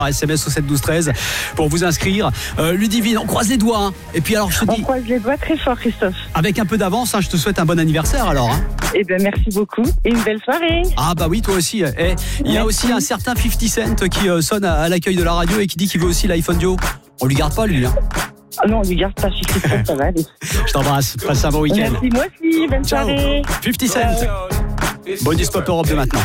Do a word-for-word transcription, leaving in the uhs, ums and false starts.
S M S au sept douze treize pour vous inscrire. Euh, Ludivine, on croise les doigts. Hein. Et puis alors, je te On dis, croise les doigts très fort, Christophe. avec un peu d'avance, hein, je te souhaite un bon anniversaire alors. Hein. Eh bien, merci beaucoup et une belle soirée. Ah bah oui, toi aussi. Eh, il y a aussi un certain cinquante Cent qui euh, sonne à, à l'accueil de la radio et qui dit qu'il veut aussi l'iPhone Duo. On lui garde pas lui. Hein. Ah non, on lui garde pas, cinquante, ça va aller. Je t'embrasse. Passe un bon week-end. Merci, moi aussi. Bonne Ciao. soirée. cinquante Cent. Bonus Pop Europe de maintenant.